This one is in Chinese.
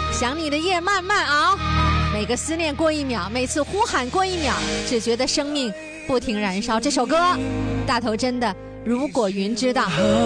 想你的夜慢慢熬，每个思念过一秒，每次呼喊过一秒，只觉得生命不停燃烧。这首歌大头真的如果云知道。